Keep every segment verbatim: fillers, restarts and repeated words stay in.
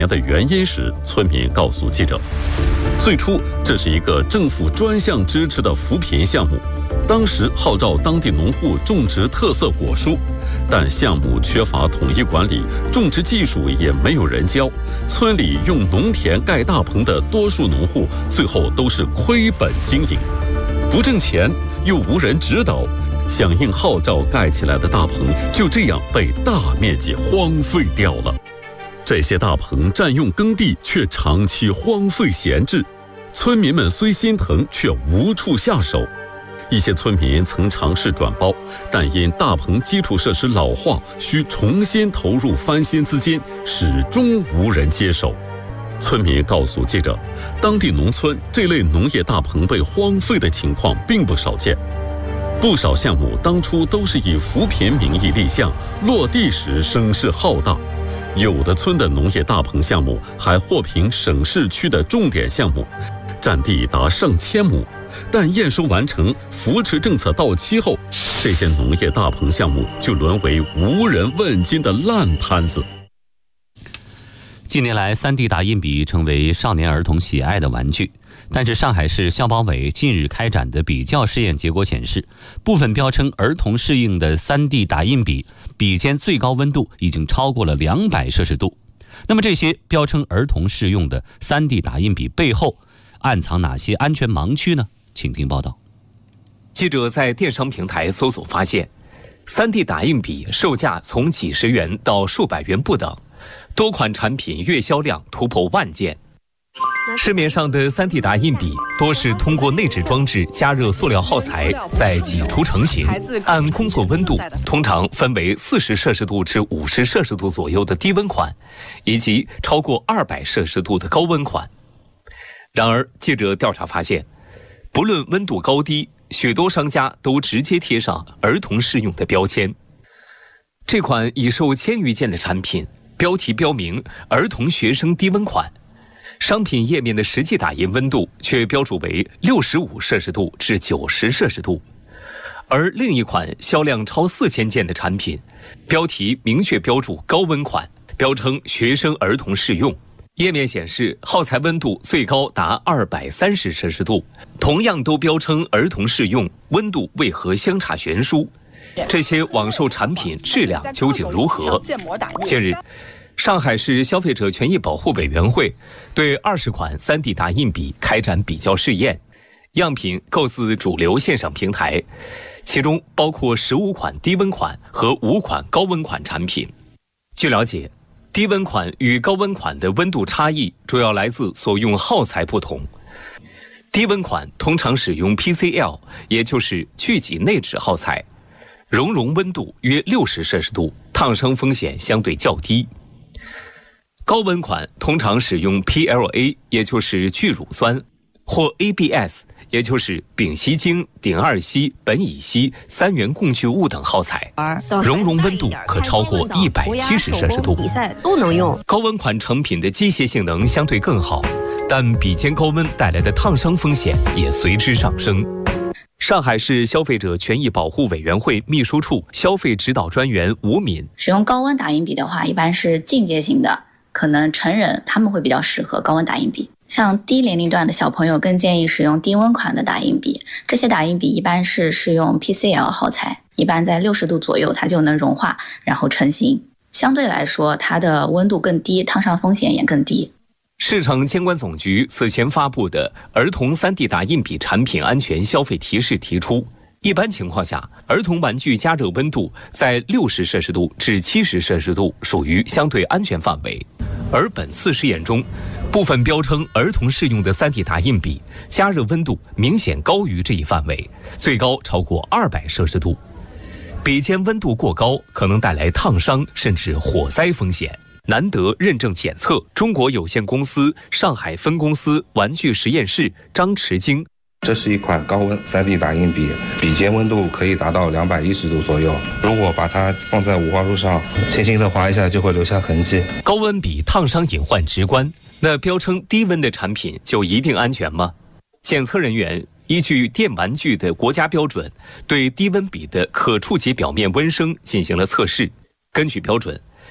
的原因时，村民告诉记者，最初这是一个政府专项支持的扶贫项目，当时号召当地农户种植特色果蔬，但项目缺乏统一管理，种植技术也没有人教，村里用农田盖大棚的多数农户最后都是亏本经营，不挣钱又无人指导，响应号召盖起来的大棚就这样被大面积荒废掉了。这些大棚占用耕地，却长期荒废闲置，村民们虽心疼，却无处下手。一些村民曾尝试转包，但因大棚基础设施老化，需重新投入翻新资金，始终无人接手。村民告诉记者，当地农村这类农业大棚被荒废的情况并不少见。不少项目当初都是以扶贫名义立项，落地时声势浩大。有的村的农业大棚项目还获评省市区的重点项目，占地达上千亩。但验收完成，扶持政策到期后，这些农业大棚项目就沦为无人问津的烂摊子。 近年来 三 D 打印笔成为少年儿童喜爱的玩具，但是上海市消保委近日开展的比较试验结果显示，部分标称儿童适应的 三 D 打印笔笔尖最高温度已经超过了两百摄氏度。那么这些标称儿童适用的 三 D 打印笔背后暗藏哪些安全盲区呢？请听报道。 记者在电商平台搜索发现， 三 D 打印笔售价从几十元到数百元不等，多款产品月销量突破万件。市面上的 三 D 打印笔多是通过内置装置加热塑料耗材，再挤出成型，按工作温度通常分为四十摄氏度至五十摄氏度左右的低温款，以及超过二百摄氏度的高温款。然而记者调查发现，不论温度高低，许多商家都直接贴上儿童适用的标签。这款已售千余件的产品，标题标明儿童学生低温款，商品页面的实际打印温度却标注为六十五摄氏度至九十摄氏度。而另一款销量超四千件的产品，标题明确标注高温款，标称学生儿童适用。页面显示耗材温度最高达二百三十摄氏度，同样都标称儿童适用，温度为何相差悬殊？这些网售产品质量究竟如何？近日，上海市消费者权益保护委员会对二十款 三 D 打印笔开展比较试验，样品购自主流线上平台，其中包括十五款低温款和五款高温款产品。据了解，低温款与高温款的温度差异主要来自所用耗材不同。低温款通常使用 P C L， 也就是聚己内酯耗材，熔融温度约六十摄氏度，烫伤风险相对较低。高温款通常使用 P L A， 也就是聚乳酸，或 A B S， 也就是丙烯腈、丙二烯、苯乙烯、三元共聚物等耗材，熔融温度可超过一百七十摄氏度。 比赛都能用。 高温款成品的机械性能相对更好，但笔尖高温带来的烫伤风险也随之上升。上海市消费者权益保护委员会秘书处消费指导专员吴敏， 使用高温打印笔的话，一般是进阶型的，可能成人他们会比较适合高温打印笔。像低年龄段的小朋友更建议使用低温款的打印笔，这些打印笔一般是使用 P C L 耗材，一般在六十度左右它就能融化，然后成型。相对来说，它的温度更低，烫伤风险也更低。 市场监管总局此前发布的儿童 三 D 打印笔产品安全消费提示提出，一般情况下，儿童玩具加热温度在六十摄氏度至七十摄氏度属于相对安全范围。而本次试验中，部分标称儿童适用的 三 D 打印笔加热温度明显高于这一范围，最高超过二百摄氏度。笔尖温度过高可能带来烫伤甚至火灾风险。南德认证检测中国有限公司上海分公司玩具实验室张池晶， 这是一款高温 三 D 打印笔，笔尖温度可以达到两百一十度左右。如果把它放在五花肉上，轻轻的划一下就会留下痕迹。 高温笔烫伤隐患直观，那标称低温的产品就一定安全吗？检测人员依据电玩具的国家标准，对低温笔的可触及表面温升进行了测试。根据标准，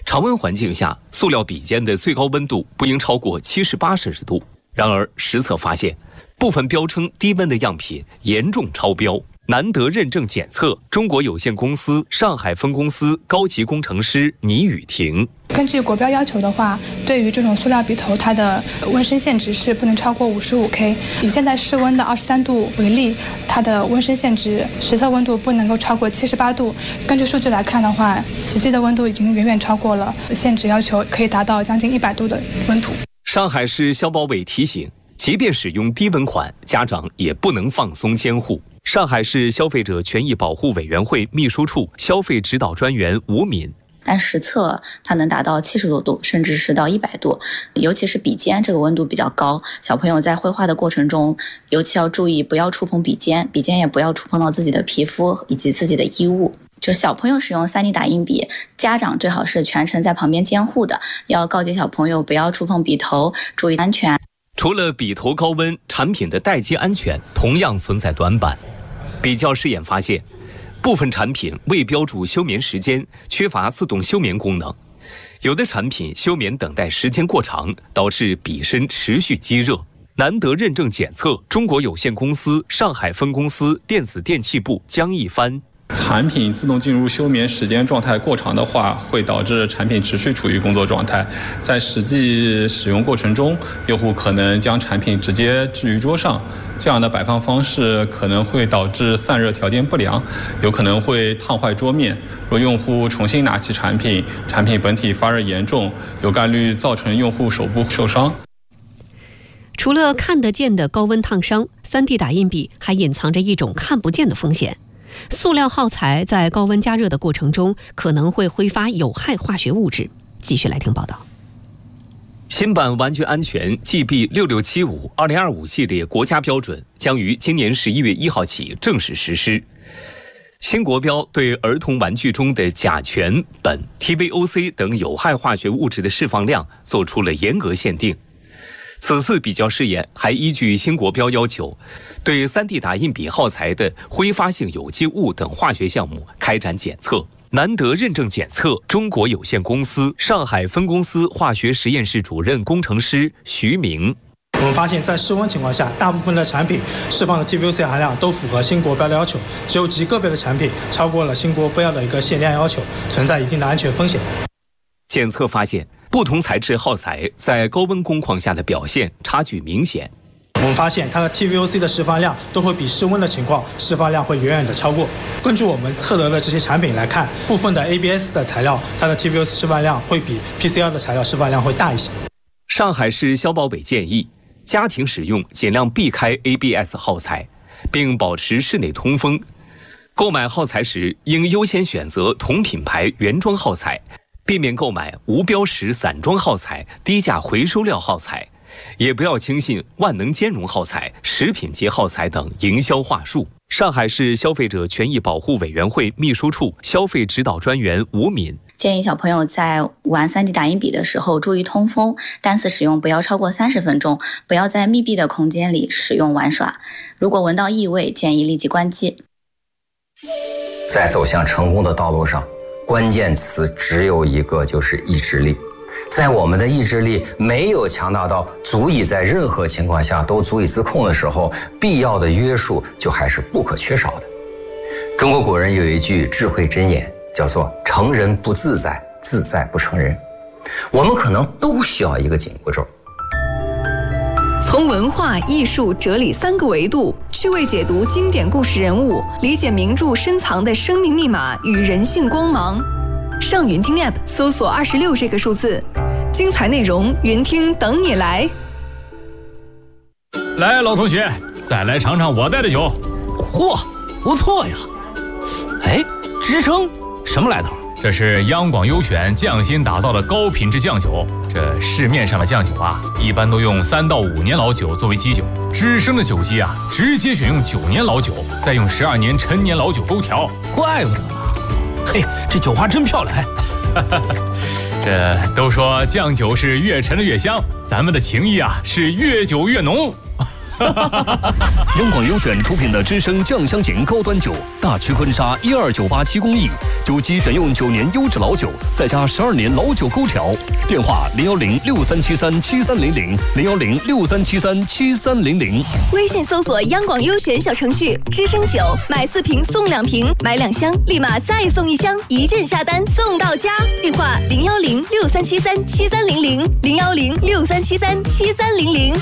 常温环境下，塑料笔尖的最高温度不应超过七十八摄氏度。然而，实测发现，部分标称低温的样品严重超标。难得认证检测中国有限公司上海分公司高级工程师倪雨婷。 根据国标要求的话，对于这种塑料笔头，它的温升限值是不能超过五十五 K。以现在室温的二十三度为例，它的温升限值实测温度不能够超过七十八度。根据数据来看的话，实际的温度已经远远超过了限值要求，可以达到将近一百度的温度。 上海市消保委提醒，即便使用低温款，家长也不能放松监护。上海市消费者权益保护委员会秘书处消费指导专员吴敏。 但实测它能达到七十多度，甚至是到一百度，尤其是笔尖这个温度比较高，小朋友在绘画的过程中，尤其要注意不要触碰笔尖，笔尖也不要触碰到自己的皮肤以及自己的衣物。就小朋友使用 三 D 打印笔，家长最好是全程在旁边监护的，要告诫小朋友不要触碰笔头，注意安全。 除了笔头高温，产品的待机安全同样存在短板。比较试验发现，部分产品未标注休眠时间，缺乏自动休眠功能；有的产品休眠等待时间过长，导致笔身持续积热。难得认证检测中国有限公司上海分公司电子电器部江一帆。 产品自动进入休眠时间状态过长的话，会导致产品持续处于工作状态，在实际使用过程中，用户可能将产品直接置于桌上，这样的摆放方式可能会导致散热条件不良，有可能会烫坏桌面。若用户重新拿起产品，产品本体发热严重，有概率造成用户手部受伤。 除了看得见的高温烫伤， 三 D 打印笔还隐藏着一种看不见的风险。塑料耗材在高温加热的过程中可能会挥发有害化学物质。继续来听报道。 新版玩具安全 G B 六六七五 二零二五系列国家标准将于今年十一月一号起正式实施。新国标对儿童玩具中的甲醛、苯、T V O C 等有害化学物质的释放量做出了严格限定。此次比较试验还依据新国标要求，对 三 D 打印笔耗材的挥发性有机物等化学项目开展检测。难得认证检测中国有限公司上海分公司化学实验室主任工程师徐明。 我们发现，在室温情况下，大部分的产品释放的 T V O C 含量都符合新国标的要求，只有极个别的产品超过了新国标的一个限量要求，存在一定的安全风险。 检测发现，不同材质耗材在高温工况下的表现差距明显。 我们发现它的 T V O C 的释放量都会比室温的情况释放量会远远的超过。根据我们测得的这些产品来看，部分的 A B S 的材料，它的 T V O C 释放量会比 P C R 的材料释放量会大一些。 上海市消保委建议，家庭使用尽量避开 A B S 耗材，并保持室内通风。购买耗材时应优先选择同品牌原装耗材，避免购买无标识散装耗材、低价回收料耗材，也不要轻信万能兼容耗材、食品级耗材等营销话术。上海市消费者权益保护委员会秘书处消费指导专员吴敏建议小朋友在玩 三 D 打印笔的时候注意通风，单次使用不要超过三十分钟，不要在密闭的空间里使用玩耍。如果闻到异味，建议立即关机。 在走向成功的道路上，关键词只有一个，就是意志力。在我们的意志力没有强大到足以在任何情况下都足以自控的时候，必要的约束就还是不可缺少的。中国古人有一句智慧箴言，叫做成人不自在，自在不成人。我们可能都需要一个紧箍咒。 从文化艺术哲理三个维度趣味解读经典故事人物，理解名著深藏的生命密码与人性光芒。上云听 App 搜索二十六这个数字，精彩内容云听等你来。 来，老同学，再来尝尝我带的酒。 嚯，不错呀！哎，支撑什么来头？ 这是央广优选匠心打造的高品质酱酒。这市面上的酱酒啊，一般都用三到五年老酒作为基酒，知生的酒基啊，直接选用九年老酒，再用十二年陈年老酒勾调。 怪不得呢。嘿，这酒花真漂亮！ 这都说酱酒是越陈的越香，咱们的情谊啊是越久越浓。 央广优选出品的知声酱香型高端酒，大曲婚纱一二九八七工艺，酒基选用九年优质老酒，再加十二年老酒勾调。电话零幺零六三七三七三零零零幺零六三七三七三零零。 微信搜索央广优选小程序，知声酒买四瓶送两瓶，买两箱立马再送一箱，一键下单送到家。电话零幺零六三七三七三零零零幺零六三七三七三零零。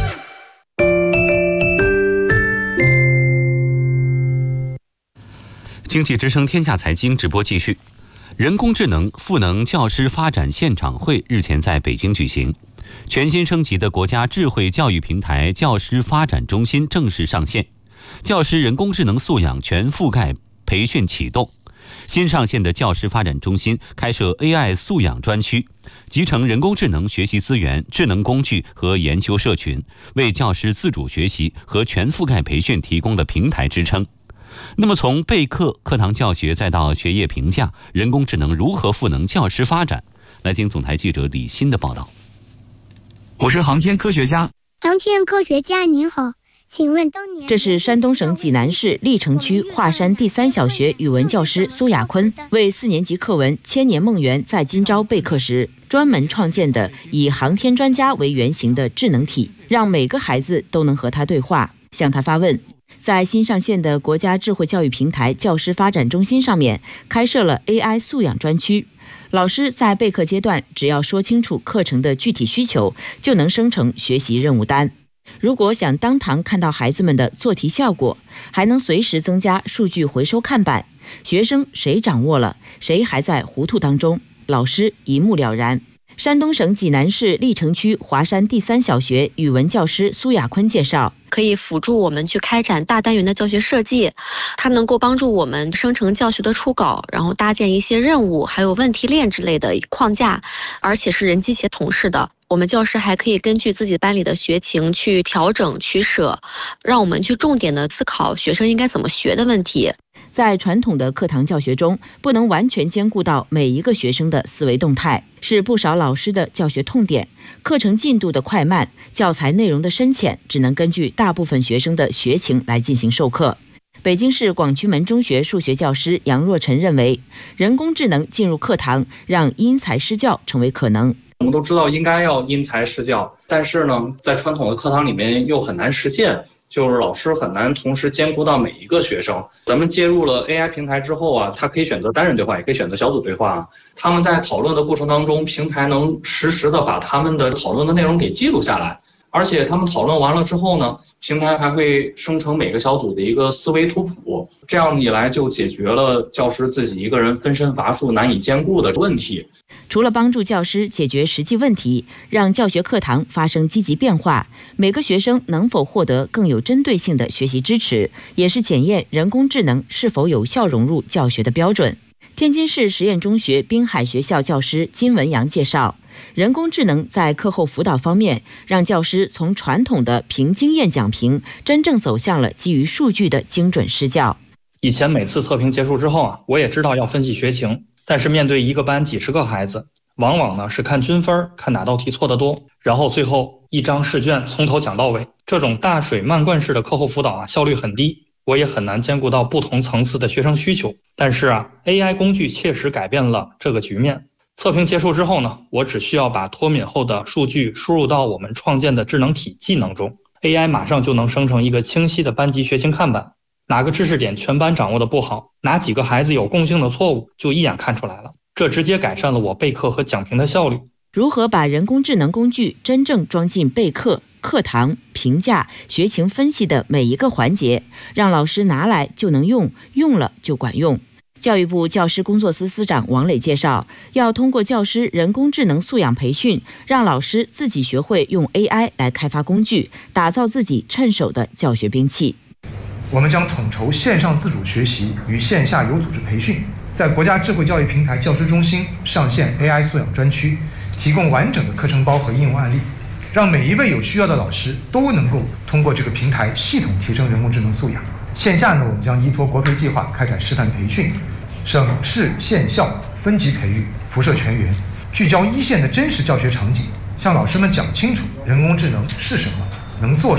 经济之声天下财经直播继续。人工智能赋能教师发展现场会日前在北京举行，全新升级的国家智慧教育平台教师发展中心正式上线，教师人工智能素养全覆盖培训启动。新上线的教师发展中心开设 A I 素养专区，集成人工智能学习资源、智能工具和研修社群，为教师自主学习和全覆盖培训提供了平台支撑。那么从备课、课堂教学再到学业评价，人工智能如何赋能教师发展？来听总台记者李欣的报道。 我是航天科学家。 航天科学家您好，请问当年…… 这是山东省济南市历城区华山第三小学语文教师苏亚坤为四年级课文《千年梦圆在今朝》备课时专门创建的以航天专家为原型的智能体，让每个孩子都能和他对话，向他发问。在新上线的国家智慧教育平台教师发展中心上面开设了 A I 素养专区，老师在备课阶段只要说清楚课程的具体需求，就能生成学习任务单。如果想当堂看到孩子们的做题效果，还能随时增加数据回收看板，学生谁掌握了，谁还在糊涂当中，老师一目了然。山东省济南市历城区华山第三小学语文教师苏亚坤介绍， 可以辅助我们去开展大单元的教学设计，它能够帮助我们生成教学的初稿，然后搭建一些任务还有问题链之类的框架，而且是人机协同式的。我们教师还可以根据自己班里的学情去调整取舍，让我们去重点的思考学生应该怎么学的问题。 在传统的课堂教学中，不能完全兼顾到每一个学生的思维动态，是不少老师的教学痛点。课程进度的快慢、教材内容的深浅，只能根据大部分学生的学情来进行授课。北京市广渠门中学数学教师杨若晨认为，人工智能进入课堂，让因材施教成为可能。 我们都知道应该要因材施教，但是呢，在传统的课堂里面又很难实现。就是老师很难同时兼顾到每一个学生。咱们接入了 A I 平台之后啊，他可以选择单人对话，也可以选择小组对话。他们在讨论的过程当中，平台能实时的把他们的讨论的内容给记录下来。而且他们讨论完了之后呢，平台还会生成每个小组的一个思维图谱，这样一来就解决了教师自己一个人分身乏术难以兼顾的问题。 除了帮助教师解决实际问题，让教学课堂发生积极变化，每个学生能否获得更有针对性的学习支持，也是检验人工智能是否有效融入教学的标准。天津市实验中学滨海学校教师金文阳介绍，人工智能在课后辅导方面，让教师从传统的凭经验讲评，真正走向了基于数据的精准施教。 以前每次测评结束之后啊，我也知道要分析学情，但是面对一个班几十个孩子，往往呢是看均分，看哪道题错得多，然后最后一张试卷从头讲到尾。这种大水漫灌式的课后辅导啊，效率很低，我也很难兼顾到不同层次的学生需求。但是啊 ，A I 工具确实改变了这个局面。测评结束之后呢，我只需要把脱敏后的数据输入到我们创建的智能体技能中， A I 马上就能生成一个清晰的班级学情看板，哪个知识点全班掌握的不好，哪几个孩子有共性的错误，就一眼看出来了。这直接改善了我备课和讲评的效率。 如何把人工智能工具真正装进备课、课堂、评价、学情分析的每一个环节，让老师拿来就能用，用了就管用。教育部教师工作司司长王磊介绍，要通过教师人工智能素养培训，让老师自己学会用 A I 来开发工具，打造自己趁手的教学兵器。 我们将统筹线上自主学习与线下有组织培训，在国家智慧教育平台教师中心上线 A I 素养专区，提供完整的课程包和应用案例，让每一位有需要的老师都能够通过这个平台系统提升人工智能素养。线下呢，我们将依托国培计划开展试探培训，省市县校分级培育，辐射全员，聚焦一线的真实教学场景，向老师们讲清楚人工智能是什么，能做什么，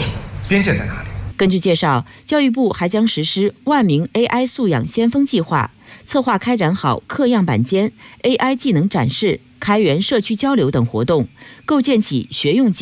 边界在哪里？ 根据介绍，教育部还将实施万名 A I 素养先锋计划，策划开展好课样板间、A I 技能展示、开源社区交流等活动，构建起学用